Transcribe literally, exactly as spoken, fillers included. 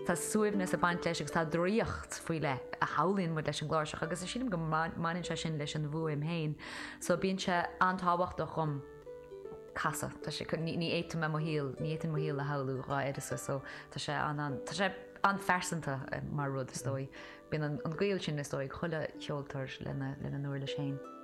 tá suamhnas a baint leis agus tá dríocht faoi le a hálíonn mu leis an gláiseach agus sin go mainin se sin leis an bhuaim hain, so bíonn se antáhacht a chum casa Tá sé ní éit me híal ní éan híal le haú rá éidirsa so tá sé tá sé an fersanta mar rud is dói. Bíon an gcuil sin is dói chuile cheoltar lena lena nuair le sé.